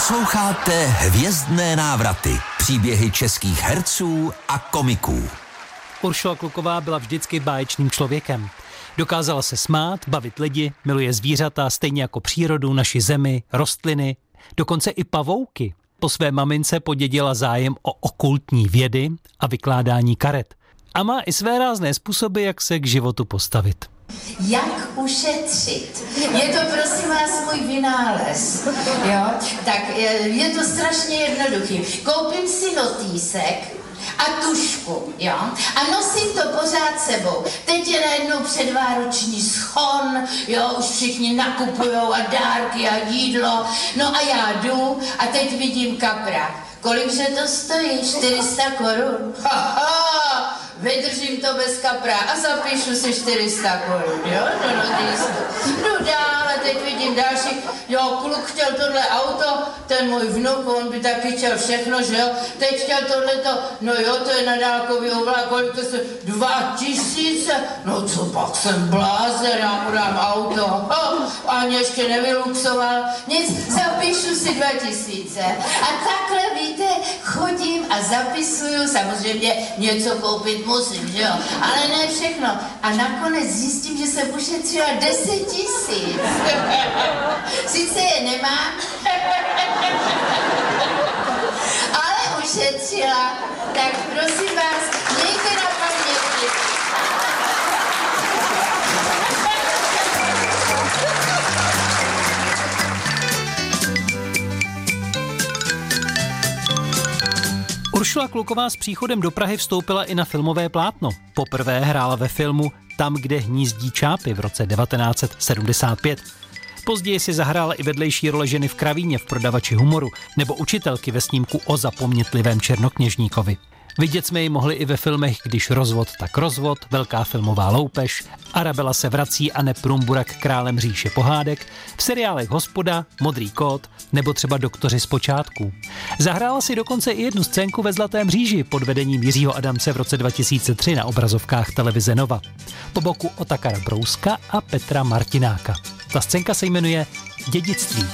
Posloucháte Hvězdné návraty. Příběhy českých herců a komiků. Uršula Kluková byla vždycky báječným člověkem. Dokázala se smát, bavit lidi, miluje zvířata, stejně jako přírodu, naši zemi, rostliny, dokonce i pavouky. Po své mamince podědila zájem o okultní vědy a vykládání karet. A má i své rázné způsoby, jak se k životu postavit. Jak ušetřit? Je to, prosím vás, můj vynález. Jo? Tak je to strašně jednoduchý. Koupím si notýsek a tužku, jo? A nosím to pořád sebou. Teď je najednou předvánoční schon, jo? Už všichni nakupujou a dárky a jídlo. No a já jdu a teď vidím kapra. Kolikže to stojí? 400 korun. Ha! Vydržím to bez kapra a zapíšu si 400 korun, jo, do notýsku. Jdu dál a teď vidím další, jo, kluk chtěl tohle auto, ten můj vnuk, on by taky chtěl všechno, že jo, teď chtěl tohleto, no jo, to je na dálkový oblak, kolik to se, 2000, no co pak jsem blázen, já mu dám auto, ani ještě nevyluxoval, nic, zapíšu si 2000 a takhle, víte, chodím a zapisuju, samozřejmě něco koupit musím, že jo, ale ne všechno. A nakonec zjistím, že jsem ušetřila 10 000. Sice je nemám, ale ušetřila. Tak prosím vás, mějte na paměti. Uršula Kluková s příchodem do Prahy vstoupila i na filmové plátno. Poprvé hrála ve filmu Tam, kde hnízdí čápy v roce 1975. Později si zahrála i vedlejší role ženy v Kravíně v Prodavači humoru nebo učitelky ve snímku O zapomnětlivém černokněžníkovi. Vidět jsme ji mohli i ve filmech Když rozvod, tak rozvod, Velká filmová loupež, Arabela se vrací a Neb Rumburak králem říše pohádek, v seriálech Hospoda, Modrý kód nebo třeba Doktoři z počátků. Zahrála si dokonce i jednu scénku ve Zlatém mříži pod vedením Jiřího Adamce v roce 2003 na obrazovkách televize Nova. Po boku Otakara Brouska a Petra Martináka. Ta scénka se jmenuje Dědictví.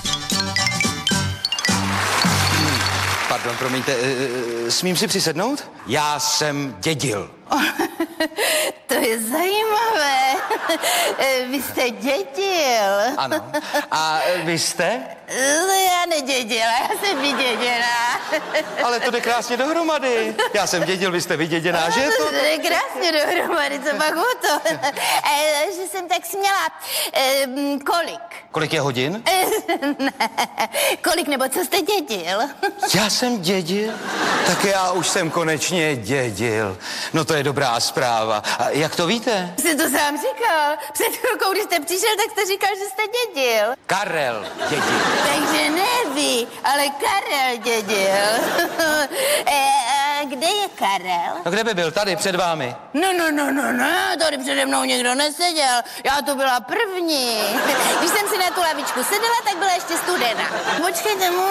Pardon, promiňte, smím si přisednout? Já jsem dědil. To je zajímavé. Vy jste dědil. Ano. A vy jste? No, já nedědila, já jsem vyděděná. Ale to jde krásně dohromady. Já jsem dědil, vy jste vyděděná, že? To jde krásně dohromady, co pak o to. Že jsem tak směla. Kolik? Kolik je hodin? Ne. Kolik nebo co jste dědil? Já jsem dědil? Tak já už jsem konečně dědil. No to je dobrá zpráva. A jak to víte? Jste to sám říkal. Před chvilkou, když jste přišel, tak jste říkal, že jste dědil. Karel dědil. Takže ne vy, ale Karel dědil. Kde je Karel? No kde by byl? Tady, před vámi. No, tady přede mnou někdo neseděl. Já tu byla první. Když jsem si na tu lavičku seděla, tak byla ještě studená. Počkejte,